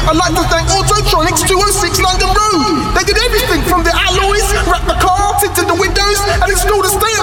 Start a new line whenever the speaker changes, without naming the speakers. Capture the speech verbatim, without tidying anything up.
I'd like to thank Autotronics two oh six London Road. They did everything from the alloys, wrap the car, tinted the windows, and installed a state